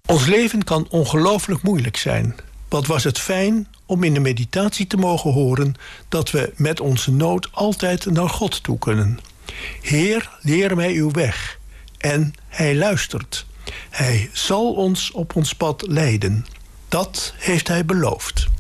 Ons leven kan ongelooflijk moeilijk zijn. Wat was het fijn om in de meditatie te mogen horen dat we met onze nood altijd naar God toe kunnen. Heer, leer mij uw weg. En hij luistert. Hij zal ons op ons pad leiden. Dat heeft hij beloofd.